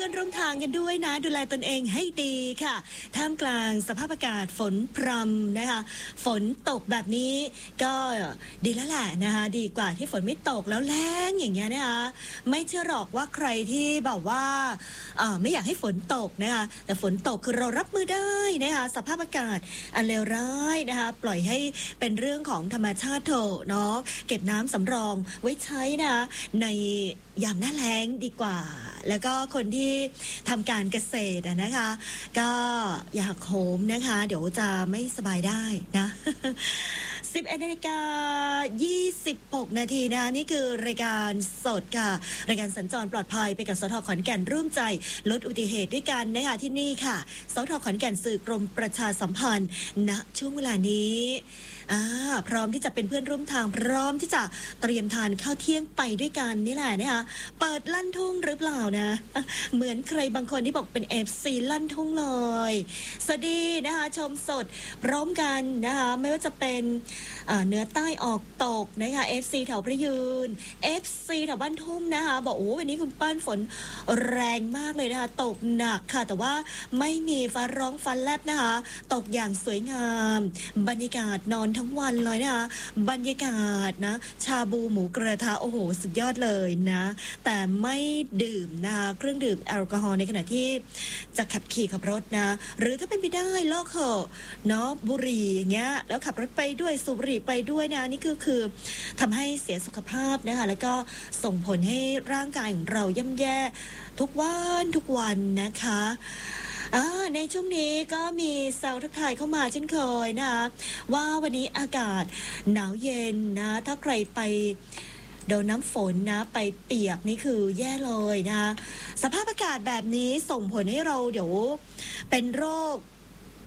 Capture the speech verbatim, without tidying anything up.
พื่อนร่วมทางกันด้วยนะดูแลตนเองให้ดีค่ะท่ามกลางสภาพอากาศฝนพรำนะคะฝนตกแบบนี้ก็ดีแล้วแหละนะคะดีกว่าที่ฝนไม่ตกแล้วแล้งอย่างเงี้ยนะคะไม่เชื่อหรอกว่าใครที่แบบว่าไม่อยากให้ฝนตกนะคะแต่ฝนตกคือเรารับมือได้นะคะสภาพอากาศอันเลวร้ายนะคะปล่อยให้เป็นเรื่องของธรรมชาติเถอะเนาะเก็บน้ำสำรองไว้ใช้นะคะในยามหน้าแล้งดีกว่าแล้วก็คนที่ทำการเกษตรนะคะก็อยากโหมนะคะเดี๋ยวจะไม่สบายได้นะสิบเอ็ดนาฬิกายี่สิบหกนาทีนะนี่คือรายการสดค่ะรายการสัญจรปลอดภัยไปกับสทขอนแก่นร่วมใจลดอุบัติเหตุด้วยกันนะคะที่นี่ค่ะสทขอนแก่นสื่อกรมประชาสัมพันธ์ณช่วงเวลานี้อ่าพร้อมที่จะเป็นเพื่อนร่วมทางพร้อมที่จะเตรียมทานข้าวเที่ยงไปด้วยกันนี่แหละนะคะเปิดลั่นทุ่งหรือเปล่านะเหมือนใครบางคนที่บอกเป็นเอฟซีลั่นทุ่งเลยสวัสดีนะคะชมสดพร้อมกันนะคะไม่ว่าจะเป็นเหนือใต้ออกตกนะคะ เอฟ ซี แถวพระยืน เอฟ ซี แถวบ้านทุ่มนะคะบอกโอ้วันนี้คุณป้านฝนแรงมากเลยนะคะตกหนักค่ะแต่ว่าไม่มีฟ้าร้องฟ้าแลบนะคะตกอย่างสวยงามบรรยากาศนอนทั้งวันเลยนะคะบรรยากาศนะชาบูหมูกระทะโอ้โหสุดยอดเลยนะแต่ไม่ดื่มนะคะเครื่องดื่มแอลกอฮอล์ในขณะที่จะขับขี่ขับรถนะหรือถ้าเป็นไปได้เลิกเถอะเนาะบุหรี่อย่างเงี้ยแล้วขับรถไปด้วยสูบบุหรี่ไปด้วยนะนี่คือคือทำให้เสียสุขภาพนะคะแล้วก็ส่งผลให้ร่างกายของเราย่ำแย่ทุกวันทุกวันนะคะในช่วงนี้ก็มีแซวทักทายเข้ามาเช่นเคยนะคะว่าวันนี้อากาศหนาวเย็นนะถ้าใครไปโดนน้ำฝนนะไปเปียกนี่คือแย่เลยนะสภาพอากาศแบบนี้ส่งผลให้เราเดี๋ยวเป็นโรค